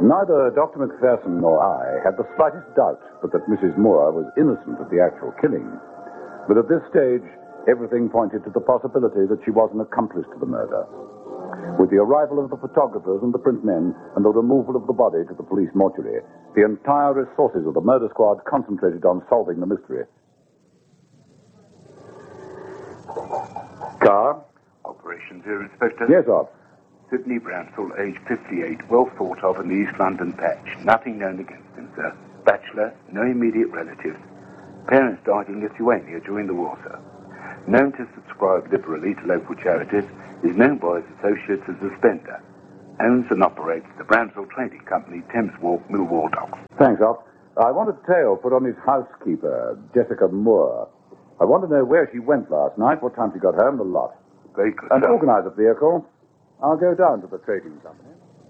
Neither Dr. Macpherson nor I had the slightest doubt but that Mrs. Moore was innocent of the actual killing. But at this stage, everything pointed to the possibility that she was an accomplice to the murder. With the arrival of the photographers and the print men and the removal of the body to the police mortuary, the entire resources of the murder squad concentrated on solving the mystery. Car? Operation Zero, Inspector. Yes, sir. Sidney Bransell, age 58, well thought of in the East London patch. Nothing known against him, sir. Bachelor, no immediate relatives. Parents died in Lithuania during the war, sir. Known to subscribe liberally to local charities, is known by his associates as a spender. Owns and operates the Bransell Trading Company, Thames Walk, Millwall Docks. Thanks, Op. I want a tale put on his housekeeper, Jessica Moore. I want to know where she went last night, what time she got home, the lot. Very good, And sir. organize a vehicle. I'll go down to the trading company.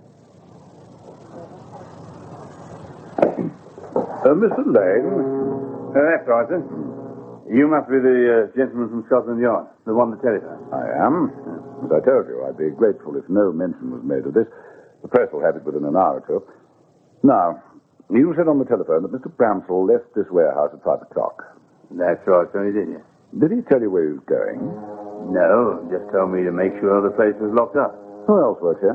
Mr. Lane. That's right, sir. You must be the gentleman from Scotland Yard, the one that telephoned. I am. As I told you, I'd be grateful if no mention was made of this. The press will have it within an hour or two. Now, you said on the telephone that Mr. Bramsell left this warehouse at 5 o'clock. That's right, sir, he did, yes. Did he tell you where he was going? No, just told me to make sure the place was locked up. Who else works here?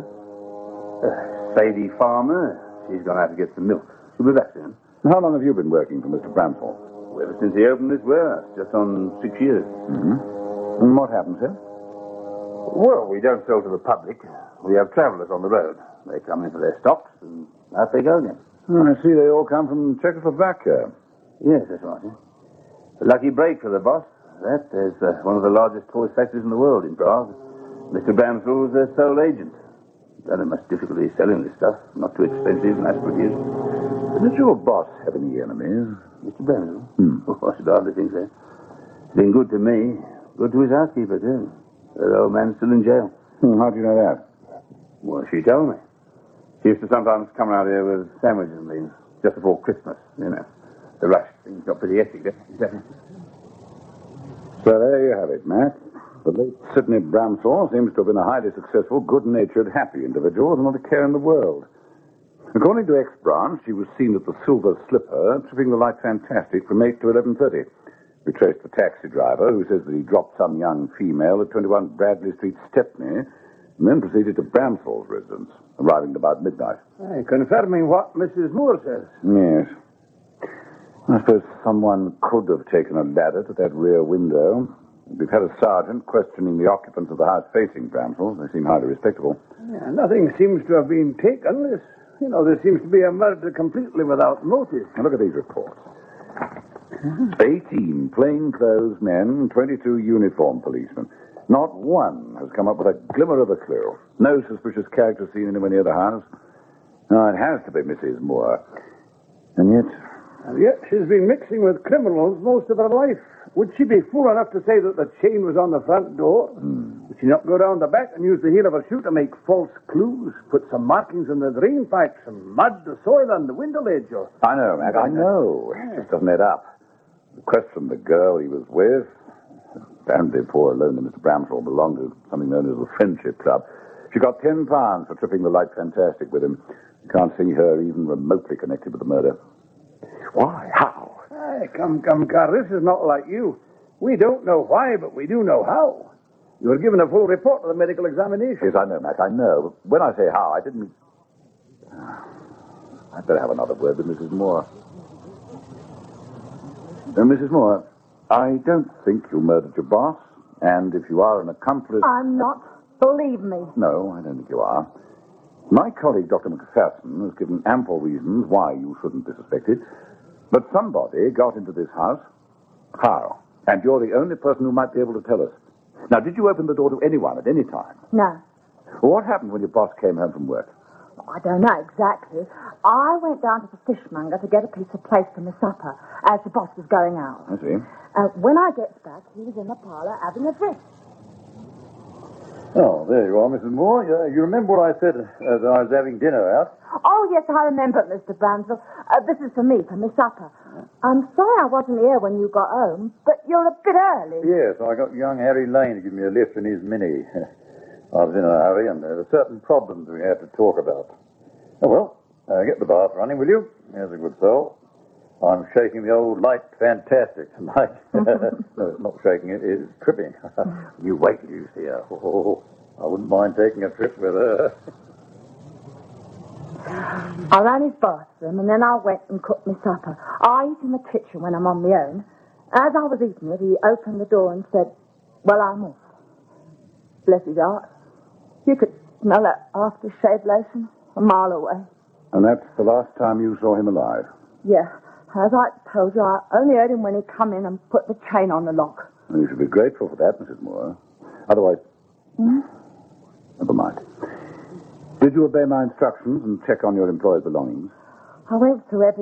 Sadie Farmer. She's gone out to get some milk. She'll be back soon. How long have you been working for Mr. Bramsell? Ever since he opened this warehouse, just on 6 years. Mm-hmm. And what happens here? Well, we don't sell to the public. We have travellers on the road. They come in for their stocks, and out they go again. Oh, I see they all come from Czechoslovakia. Yes, that's right. Yeah. A lucky break for the boss. That is one of the largest toy factories in the world in Prague. Mr. Bramsell was their sole agent. Don't have much difficulty selling this stuff. Not too expensive, mass-produced. Does your boss have any enemies? Mr. Bramsell? Oh, I should hardly think so. He's been good to me. Good to his housekeeper, too. The old man's still in jail. How do you know that? Well, she told me. She used to sometimes come out here with sandwiches and things, just before Christmas, you know. The rush things got pretty hectic, exactly. So there you have it, Matt. The late Sidney Bramsell seems to have been a highly successful, good-natured, happy individual with not a care in the world. According to X-Branch, he was seen at the Silver Slipper, tripping the Light Fantastic from 8 to 11:30. We traced the taxi driver, who says that he dropped some young female at 21 Bradley Street, Stepney, and then proceeded to Bramsell's residence, arriving at about midnight. Confirming what Mrs. Moore says. Yes. I suppose someone could have taken a ladder to that rear window. We've had a sergeant questioning the occupants of the house facing Bramsell's. They seem highly respectable. Yeah, nothing seems to have been taken. There seems to be a murder completely without motive. Now look at these reports. 18 plainclothes men, 22 uniformed policemen. Not one has come up with a glimmer of a clue. No suspicious character seen anywhere near the house. No, it has to be Mrs. Moore. And yet she's been mixing with criminals most of her life. Would she be fool enough to say that the chain was on the front door? Would she not go down the back and use the heel of her shoe to make false clues? Put some markings in the drain pipe, some mud, the soil on the window ledge, or... I know, Mac, I know. It just doesn't add up. The question the girl he was with, apparently poor lonely Mr. Bramsell belonged to something known as the Friendship Club. She got £10 for tripping the Light Fantastic with him. You can't see her even remotely connected with the murder. Why? How? Hey, come, Carl. This is not like you. We don't know why, but we do know how. You were given a full report of the medical examination. Yes, I know, Mac, I know. But when I say how, I didn't... I'd better have another word with Mrs. Moore. Mrs. Moore, I don't think you murdered your boss, and if you are an accomplice... I'm not. Believe me. No, I don't think you are. My colleague, Dr. Macpherson, has given ample reasons why you shouldn't be suspected. But somebody got into this house. How? And you're the only person who might be able to tell us. Now, did you open the door to anyone at any time? No. What happened when your boss came home from work? I don't know exactly. I went down to the fishmonger to get a piece of plate for my supper as the boss was going out. I see. When I get back, he was in the parlour having a drink. Oh, there you are, Mrs. Moore. You remember what I said as I was having dinner out? Oh, yes, I remember, Mr. Bramsell. This is for me, for my supper. I'm sorry I wasn't here when you got home, but you're a bit early. Yes, I got young Harry Lane to give me a lift in his Mini. I was in a hurry, and there were certain problems we had to talk about. Oh, well, Get the bath running, will you? There's a good soul. I'm shaking the old light fantastic tonight. No, it's not shaking it, it's tripping. You wait till you see her. Oh, I wouldn't mind taking a trip with her. I ran his bathroom and then I went and cooked my supper. I eat in the kitchen when I'm on my own. As I was eating it, he opened the door and said, "Well, I'm off." Bless his heart. You could smell that aftershave lotion a mile away. And that's the last time you saw him alive? Yeah. As I told you, I only heard him when he come in and put the chain on the lock. Well, you should be grateful for that, Mrs. Moore. Otherwise... Never mind. Did you obey my instructions and check on your employer's belongings? I went through every